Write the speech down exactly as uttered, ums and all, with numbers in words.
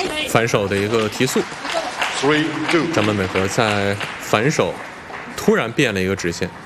反手的一个提速。张本美和在反手突然变了一个直线。